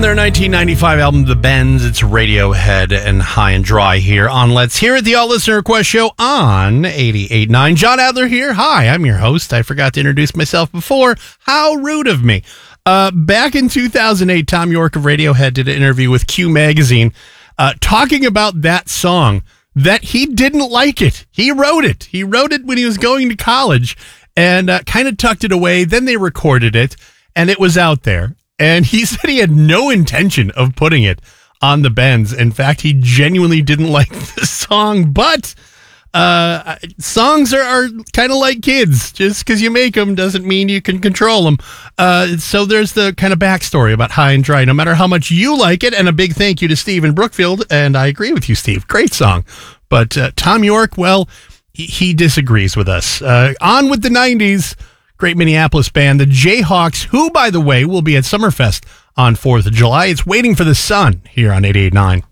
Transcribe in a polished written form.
Their 1995 album, The Bends, it's Radiohead and High and Dry here on Let's Hear It, the All Listener Request Show on 88.9. John Adler here. Hi, I'm your host. I forgot to introduce myself before. How rude of me. Back in 2008, Tom York of Radiohead did an interview with Q Magazine talking about that song, that he didn't like it. He wrote it. He wrote it when he was going to college and kind of tucked it away. Then they recorded it, and it was out there. And he said he had no intention of putting it on the Bends. In fact, he genuinely didn't like the song. But songs are kind of like kids. Just because you make them doesn't mean you can control them. So there's the kind of backstory about High and Dry. No matter how much you like it, and a big thank you to Steve in Brookfield. And I agree with you, Steve. Great song. But Tom York, well, he disagrees with us. On with the 90s. Great Minneapolis band, the Jayhawks, who, by the way, will be at Summerfest on 4th of July. It's Waiting for the Sun here on 88.9.